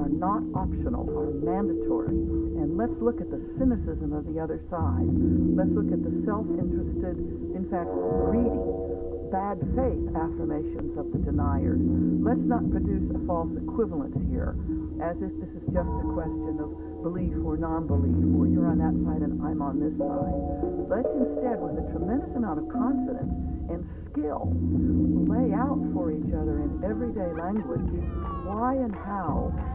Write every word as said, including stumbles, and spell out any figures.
are not optional, are mandatory. And let's look at the cynicism of the other side. Let's look at the self-interested, in fact, greedy, bad faith affirmations of the deniers. Let's not produce a false equivalence here, as if this is just a question of belief or non-belief, or you're on that side and I'm on this side. Let's instead, with a tremendous amount of confidence and skill, lay out for each other in everyday language why and how